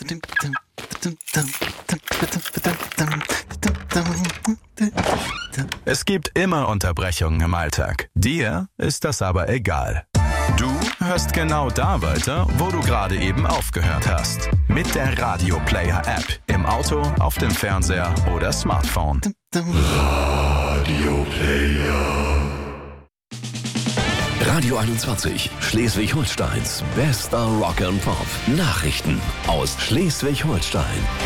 Es gibt immer Unterbrechungen im Alltag. Dir ist das aber egal. Du hörst genau da weiter, wo du gerade eben aufgehört hast. Mit der Radio Player App. Im Auto, auf dem Fernseher oder Smartphone. Radio Player. Radio 21, Schleswig-Holsteins bester Rock and Pop. Nachrichten aus Schleswig-Holstein.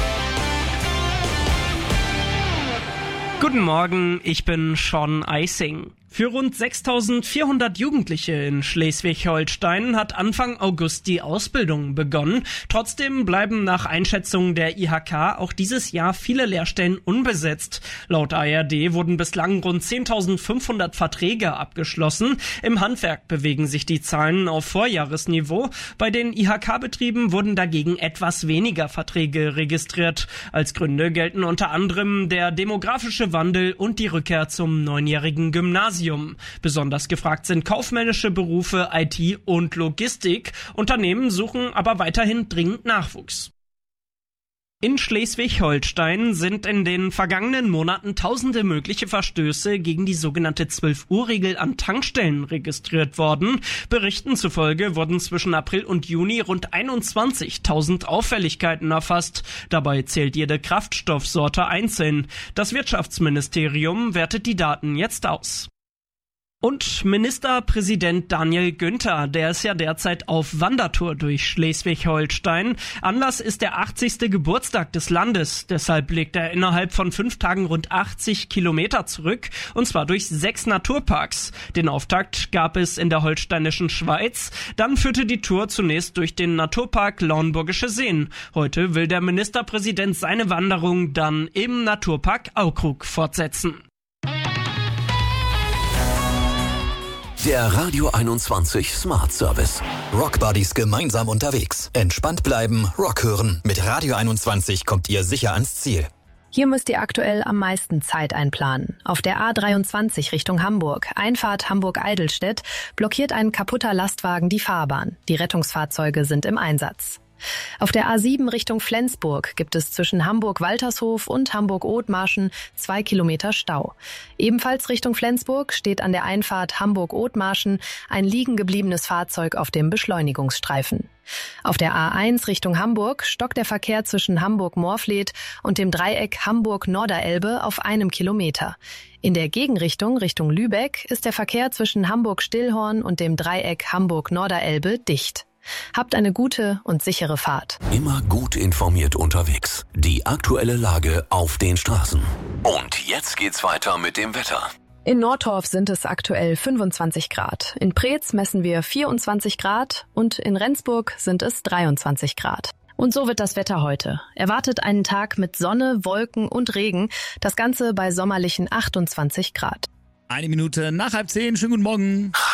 Guten Morgen, ich bin Sean Eising. Für rund 6.400 Jugendliche in Schleswig-Holstein hat Anfang August die Ausbildung begonnen. Trotzdem bleiben nach Einschätzung der IHK auch dieses Jahr viele Lehrstellen unbesetzt. Laut ARD wurden bislang rund 10.500 Verträge abgeschlossen. Im Handwerk bewegen sich die Zahlen auf Vorjahresniveau. Bei den IHK-Betrieben wurden dagegen etwas weniger Verträge registriert. Als Gründe gelten unter anderem der demografische Wandel und die Rückkehr zum 9-jährigen Gymnasium. Besonders gefragt sind kaufmännische Berufe, IT und Logistik. Unternehmen suchen aber weiterhin dringend Nachwuchs. In Schleswig-Holstein sind in den vergangenen Monaten tausende mögliche Verstöße gegen die sogenannte 12-Uhr-Regel an Tankstellen registriert worden. Berichten zufolge wurden zwischen April und Juni rund 21.000 Auffälligkeiten erfasst. Dabei zählt jede Kraftstoffsorte einzeln. Das Wirtschaftsministerium wertet die Daten jetzt aus. Und Ministerpräsident Daniel Günther, der ist ja derzeit auf Wandertour durch Schleswig-Holstein. Anlass ist der 80. Geburtstag des Landes. Deshalb legt er innerhalb von 5 Tagen rund 80 Kilometer zurück, und zwar durch 6 Naturparks. Den Auftakt gab es in der holsteinischen Schweiz. Dann führte die Tour zunächst durch den Naturpark Lauenburgische Seen. Heute will der Ministerpräsident seine Wanderung dann im Naturpark Aukrug fortsetzen. Der Radio 21 Smart Service. Rockbuddies gemeinsam unterwegs. Entspannt bleiben, Rock hören. Mit Radio 21 kommt ihr sicher ans Ziel. Hier müsst ihr aktuell am meisten Zeit einplanen. Auf der A23 Richtung Hamburg, Einfahrt Hamburg-Eidelstedt, blockiert ein kaputter Lastwagen die Fahrbahn. Die Rettungsfahrzeuge sind im Einsatz. Auf der A7 Richtung Flensburg gibt es zwischen Hamburg-Waltershof und Hamburg-Othmarschen 2 Kilometer Stau. Ebenfalls Richtung Flensburg steht an der Einfahrt Hamburg-Othmarschen ein liegen gebliebenes Fahrzeug auf dem Beschleunigungsstreifen. Auf der A1 Richtung Hamburg stockt der Verkehr zwischen Hamburg-Morfleet und dem Dreieck Hamburg-Norderelbe auf 1 Kilometer. In der Gegenrichtung Richtung Lübeck ist der Verkehr zwischen Hamburg-Stillhorn und dem Dreieck Hamburg-Norderelbe dicht. Habt eine gute und sichere Fahrt. Immer gut informiert unterwegs. Die aktuelle Lage auf den Straßen. Und jetzt geht's weiter mit dem Wetter. In Nordorf sind es aktuell 25 Grad. In Preetz messen wir 24 Grad und in Rendsburg sind es 23 Grad. Und so wird das Wetter heute. Erwartet einen Tag mit Sonne, Wolken und Regen. Das Ganze bei sommerlichen 28 Grad. 1 Minute nach 9:30. Schönen guten Morgen.